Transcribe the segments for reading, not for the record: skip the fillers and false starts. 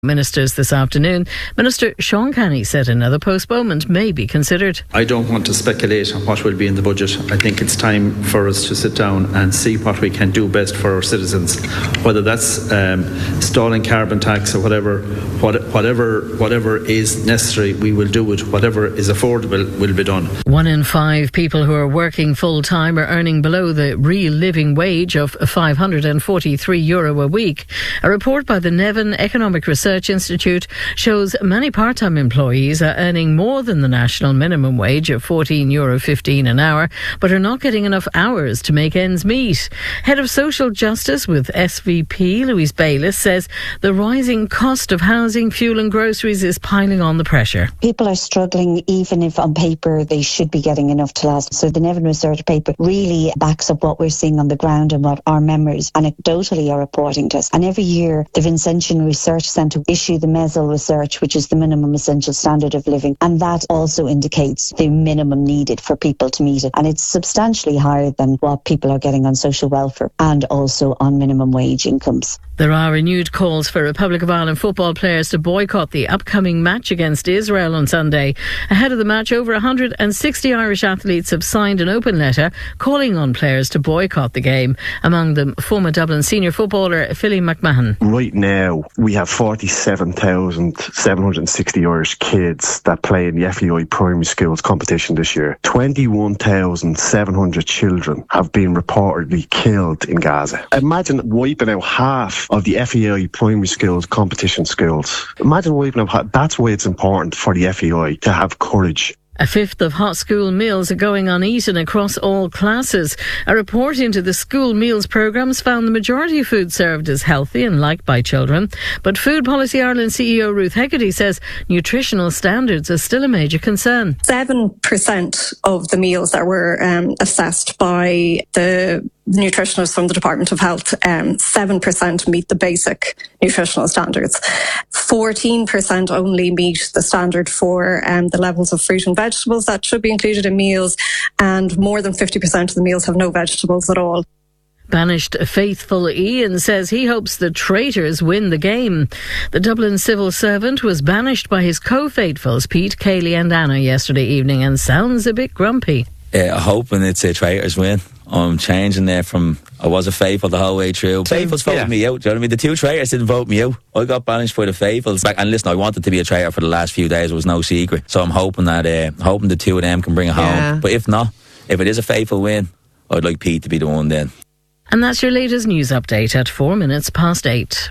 Ministers this afternoon. Minister Sean Kenny said another postponement may be considered. I don't want to speculate on what will be in the budget. I think it's time for us to sit down and see what we can do best for our citizens, whether that's stalling carbon tax or whatever is necessary. We will do it. Whatever is affordable will be done. 1 in 5 people who are working full time are earning below the real living wage of €543 a week. A report by the Nevin Economic Research Institute shows many part-time employees are earning more than the national minimum wage of €14.15 an hour, but are not getting enough hours to make ends meet. Head of Social Justice with SVP, Louise Bayliss, says the rising cost of housing, fuel and groceries is piling on the pressure. People are struggling even if on paper they should be getting enough to last. So the Nevin Research paper really backs up what we're seeing on the ground and what our members anecdotally are reporting to us. And every year the Vincentian Research Centre issue the MESL research, which is the minimum essential standard of living, and that also indicates the minimum needed for people to meet it, and it's substantially higher than what people are getting on social welfare and also on minimum wage incomes. There are renewed calls for Republic of Ireland football players to boycott the upcoming match against Israel on Sunday. Ahead of the match, over 160 Irish athletes have signed an open letter calling on players to boycott the game, among them former Dublin senior footballer Philly McMahon. Right now we have 47,760 Irish kids that play in the FEI primary schools competition this year. 21,700 children have been reportedly killed in Gaza. Imagine wiping out half of the FEI primary schools competition schools. Imagine wiping out half. That's why it's important for the FEI to have courage. A fifth of hot school meals are going uneaten across all classes. A report into the school meals programmes found the majority of food served is healthy and liked by children. But Food Policy Ireland CEO Ruth Hegarty says nutritional standards are still a major concern. 7% of the meals that were assessed by the nutritionists from the Department of Health, 7% meet the basic nutritional standards. 14% only meet the standard for the levels of fruit and vegetables that should be included in meals, and more than 50% of the meals have no vegetables at all. Banished faithful Ian says he hopes the traitors win the game. The Dublin civil servant was banished by his co-faithfuls Pete, Kayleigh and Anna yesterday evening and sounds a bit grumpy. I'm hoping it's a traitors win. I'm changing there from I was a faithful the whole way through. Faithfuls voted me out, do you know what I mean? The two traitors didn't vote me out. I got banished by the faithfuls. And listen, I wanted to be a traitor for the last few days. It was no secret. So I'm hoping that the two of them can bring it home. But if not, if it is a faithful win, I'd like Pete to be the one then. And that's your latest news update at 8:04.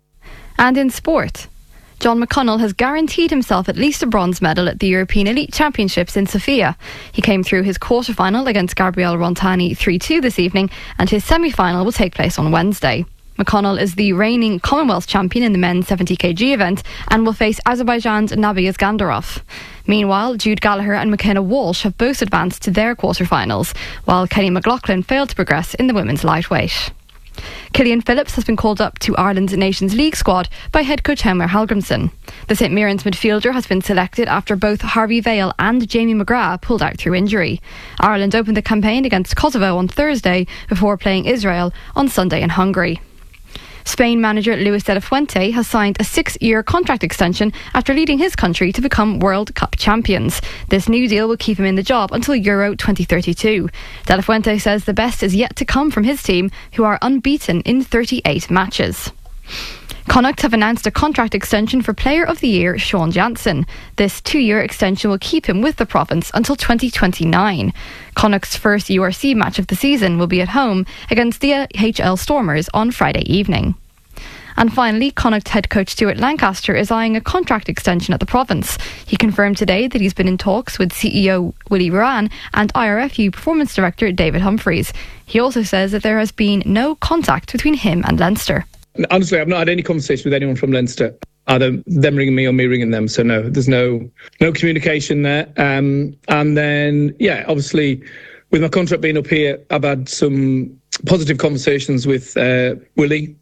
And in sport, John McConnell has guaranteed himself at least a bronze medal at the European Elite Championships in Sofia. He came through his quarter-final against Gabriele Rontani 3-2 this evening, and his semi-final will take place on Wednesday. McConnell is the reigning Commonwealth champion in the men's 70kg event and will face Azerbaijan's Nabi Iskandarov. Meanwhile, Jude Gallagher and McKenna Walsh have both advanced to their quarter-finals, while Kenny McLaughlin failed to progress in the women's lightweight. Killian Phillips has been called up to Ireland's Nations League squad by head coach Helmer Hallgrimsson. The St Mirren's midfielder has been selected after both Harvey Vale and Jamie McGrath pulled out through injury. Ireland opened the campaign against Kosovo on Thursday before playing Israel on Sunday in Hungary. Spain manager Luis de la Fuente has signed a 6-year contract extension after leading his country to become World Cup champions. This new deal will keep him in the job until Euro 2032. De la Fuente says the best is yet to come from his team, who are unbeaten in 38 matches. Connacht have announced a contract extension for Player of the Year Sean Jansen. This 2-year extension will keep him with the province until 2029. Connacht's first URC match of the season will be at home against the HL Stormers on Friday evening. And finally, Connacht head coach Stuart Lancaster is eyeing a contract extension at the province. He confirmed today that he's been in talks with CEO Willie Moran and IRFU Performance Director David Humphreys. He also says that there has been no contact between him and Leinster. Honestly, I've not had any conversation with anyone from Leinster, either them ringing me or me ringing them. So no, there's no communication there. And then, obviously, with my contract being up here, I've had some positive conversations with Willie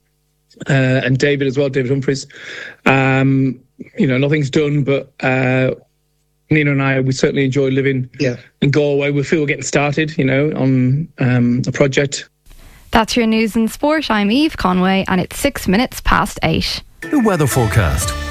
and David as well, David Humphreys. Nothing's done, but Nina and I, we certainly enjoy living in Galway. We feel we're getting started, on a project. That's your news and sport. I'm Eve Conway and it's 8:06. The weather forecast.